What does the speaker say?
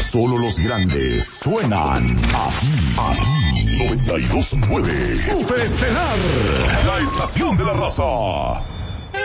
Solo los grandes suenan aquí 92.9. Super Estelar, la estación de la raza.